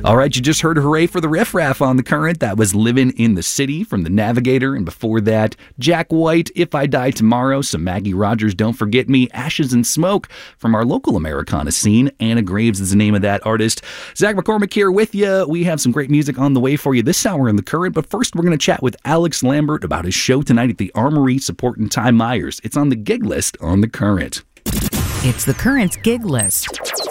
All right, you just heard Hooray for the Riff Raff on The Current. That was Living in the City from The Navigator. And before that, Jack White, If I Die Tomorrow, some Maggie Rogers, Don't Forget Me, Ashes and Smoke from our local Americana scene. Anna Graves is the name of that artist. Zach McCormick here with you. We have some great music on the way for you this hour in The Current. But first, we're going to chat with Alex Lambert about his show tonight at the Armory supporting Ty Myers. It's on the gig list on The Current. It's The Current's gig list.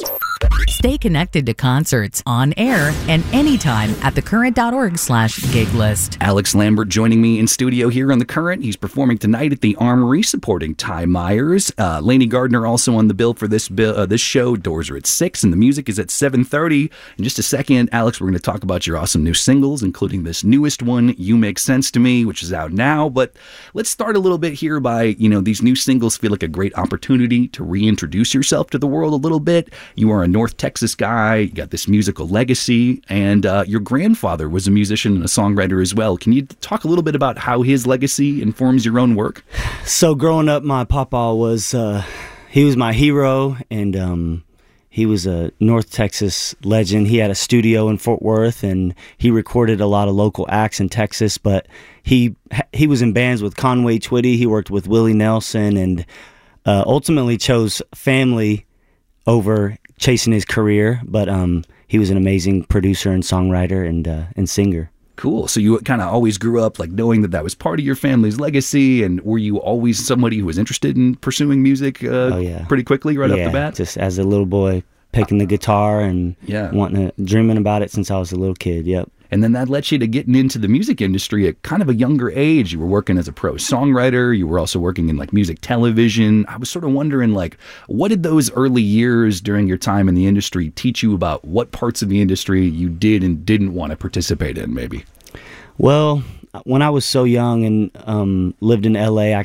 Stay connected to concerts on air and anytime at thecurrent.org/gig list. Alex Lambert joining me in studio here on The Current. He's performing tonight at the Armory supporting Ty Myers. Lainey Gardner also on the bill for this show. Doors are at 6 and the music is at 7:30. In just a second, Alex, we're going to talk about your awesome new singles, including this newest one, You Make Sense to Me, which is out now. But let's start a little bit here by, these new singles feel like a great opportunity to reintroduce yourself to the world a little bit. You are a North Texas guy, you got this musical legacy, and your grandfather was a musician and a songwriter as well. Can you talk a little bit about how his legacy informs your own work? So growing up, my papa was, he was my hero, and he was a North Texas legend. He had a studio in Fort Worth, and he recorded a lot of local acts in Texas, but he was in bands with Conway Twitty, he worked with Willie Nelson, and ultimately chose family over chasing his career, but he was an amazing producer and songwriter and singer. Cool. So you kind of always grew up like knowing that was part of your family's legacy, and were you always somebody who was interested in pursuing music pretty quickly right off the bat? Just as a little boy, picking the guitar and dreaming about it since I was a little kid. Yep. And then that led you to getting into the music industry at kind of a younger age. You were working as a pro songwriter. You were also working in like music television. I was sort of wondering, like, what did those early years during your time in the industry teach you about what parts of the industry you did and didn't want to participate in, maybe? Well, when I was so young and lived in LA,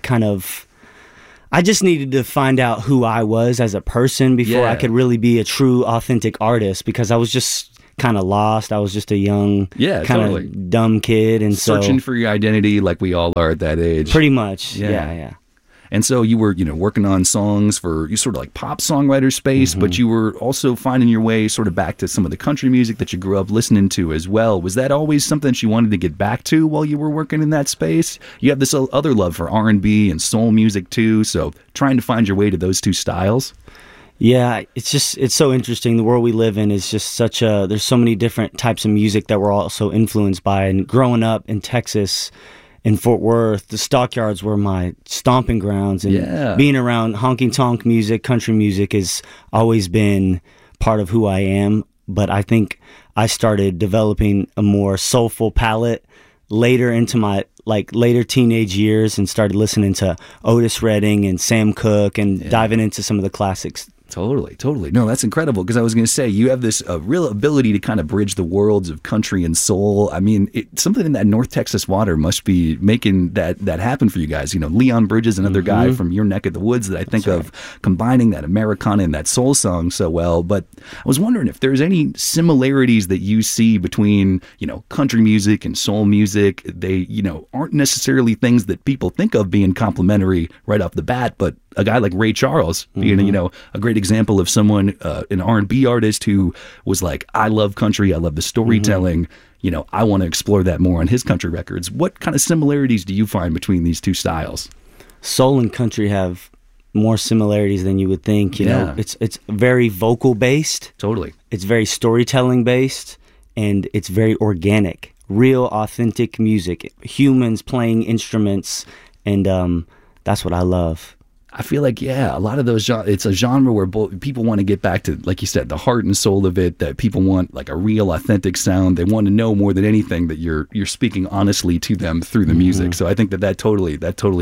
I just needed to find out who I was as a person before I could really be a true, authentic artist, because I was just kind of lost. I was just a young, kind of dumb kid, and searching for your identity, like we all are at that age. Pretty much, yeah. And so you were, working on songs for you sort of like pop songwriter space, but you were also finding your way sort of back to some of the country music that you grew up listening to as well. Was that always something that you wanted to get back to while you were working in that space? You have this other love for R&B and soul music too, so trying to find your way to those two styles. Yeah, it's so interesting. The world we live in is just there's so many different types of music that we're also influenced by. And growing up in Texas, in Fort Worth, the Stockyards were my stomping grounds. And being around honky-tonk music, country music has always been part of who I am. But I think I started developing a more soulful palette later into my later teenage years, and started listening to Otis Redding and Sam Cooke and diving into some of the classics. Totally. No, that's incredible, because I was going to say, you have this real ability to kind of bridge the worlds of country and soul. I mean, something in that North Texas water must be making that happen for you guys. Leon Bridges, another guy from your neck of the woods that I think of combining that Americana and that soul song so well. But I was wondering if there's any similarities that you see between, country music and soul music. They, aren't necessarily things that people think of being complementary right off the bat, but a guy like Ray Charles being, a great example of someone, an R&B artist who was like, I love country, I love the storytelling, I want to explore that more on his country records. What kind of similarities do you find between these two styles? Soul and country have more similarities than you would think. It's very vocal based. Totally. It's very storytelling based, and it's very organic, real authentic music, humans playing instruments, and that's what I love. I feel like, a lot of those it's a genre where people want to get back to, like you said, the heart and soul of it, that people want like a real authentic sound. They want to know more than anything that you're speaking honestly to them through the music. So I think that totally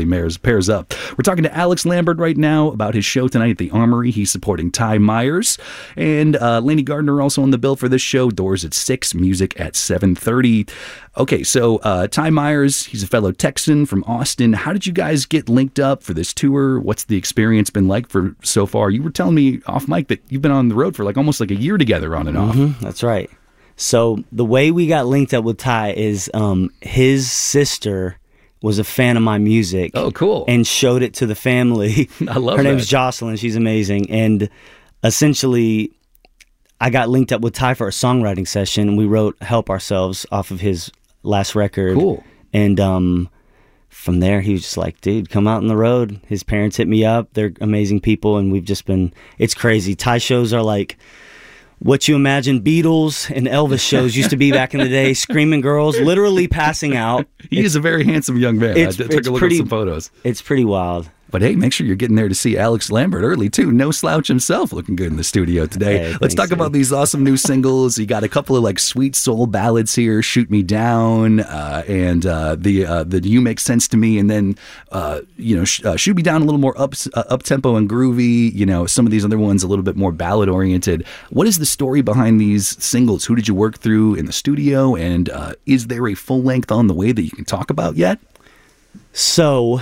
pairs up. We're talking to Alex Lambert right now about his show tonight at the Armory. He's supporting Ty Myers, and Lainey Gardner also on the bill for this show. Doors at 6, music at 7:30. Okay, so Ty Myers, he's a fellow Texan from Austin. How did you guys get linked up for this tour? What's the experience been like for so far? You were telling me off mic that you've been on the road for almost a year together on and off. That's right. So the way we got linked up with Ty is his sister was a fan of my music. Oh, cool. And showed it to the family. I love Her that. name's Jocelyn. She's amazing. And essentially, I got linked up with Ty for a songwriting session, and we wrote "Help Ourselves" off of his last record. Cool. And from there, he was just like, dude, come out on the road. His parents hit me up. They're amazing people, and we've just been, it's crazy. Ty shows are like what you imagine Beatles and Elvis shows used to be back in the day. Screaming girls, literally passing out. He is a very handsome young man. I took a look at some photos. It's pretty wild. But hey, make sure you're getting there to see Alex Lambert early, too. No slouch himself, looking good in the studio today. Hey, Let's talk about these awesome new singles. You got a couple of like sweet soul ballads here, Shoot Me Down, and the You Make Sense to Me, and then, Shoot Me Down a little more up-tempo and groovy. Some of these other ones a little bit more ballad-oriented. What is the story behind these singles? Who did you work through in the studio? And is there a full length on the way that you can talk about yet? So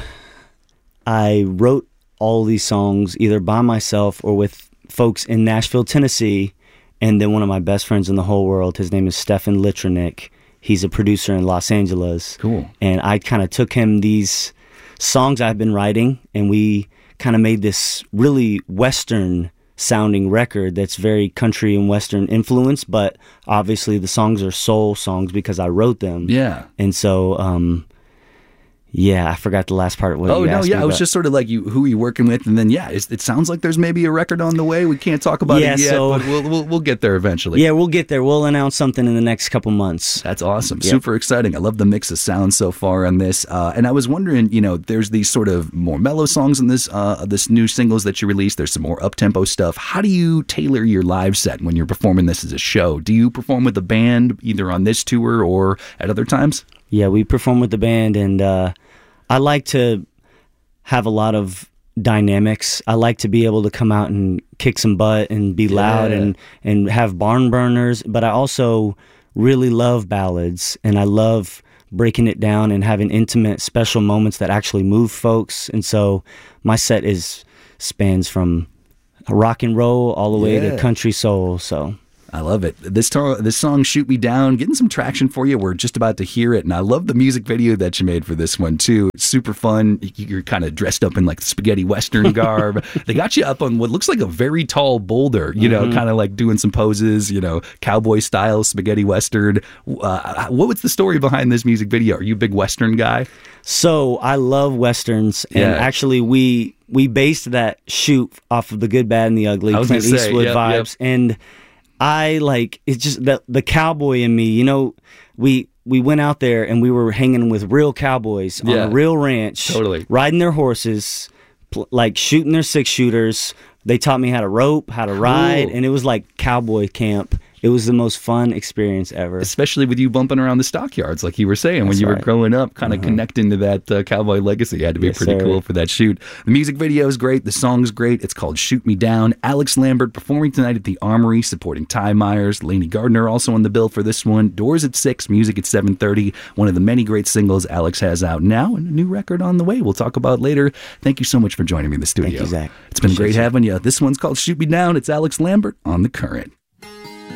I wrote all these songs either by myself or with folks in Nashville, Tennessee, and then one of my best friends in the whole world, his name is Stefan Litranek. He's a producer in Los Angeles. Cool. And I kind of took him these songs I've been writing, and we kind of made this really Western sounding record that's very country and Western influenced, but obviously the songs are soul songs because I wrote them. Yeah. And so, I forgot the last part of what you asked me. I was just sort of like who are you working with, and then it sounds like there's maybe a record on the way. We can't talk about it yet, but we'll get there eventually. Yeah, we'll get there. We'll announce something in the next couple months. That's awesome. Yep. Super exciting. I love the mix of sounds so far on this. And I was wondering, there's these sort of more mellow songs in this new singles that you released. There's some more up-tempo stuff. How do you tailor your live set when you're performing this as a show? Do you perform with a band either on this tour or at other times? Yeah, we perform with the band, and I like to have a lot of dynamics. I like to be able to come out and kick some butt and be loud and have barn burners, but I also really love ballads, and I love breaking it down and having intimate, special moments that actually move folks. And so my set spans from rock and roll all the way to country soul, so I love it. This song, Shoot Me Down, getting some traction for you. We're just about to hear it. And I love the music video that you made for this one, too. It's super fun. You're kind of dressed up in like spaghetti Western garb. They got you up on what looks like a very tall boulder, kind of like doing some poses, cowboy style, spaghetti Western. What was the story behind this music video? Are you a big Western guy? So I love Westerns. And actually we based that shoot off of The Good, Bad, and the Ugly, Clint Eastwood vibes. And I it's just the cowboy in me, we went out there and we were hanging with real cowboys on a real ranch, riding their horses, shooting their 6-shooters. They taught me how to rope, how to ride, and it was like cowboy camp. It was the most fun experience ever. Especially with you bumping around the stockyards, like you were saying, when you were growing up, kind of connecting to that cowboy legacy. It had to be pretty cool for that shoot. The music video is great. The song's great. It's called Shoot Me Down. Alex Lambert performing tonight at the Armory, supporting Ty Myers. Lainey Gardner also on the bill for this one. Doors at 6, music at 7:30. One of the many great singles Alex has out now, and a new record on the way we'll talk about later. Thank you so much for joining me in the studio. Thank you, Zach. It's been great having you. This one's called Shoot Me Down. It's Alex Lambert on The Current.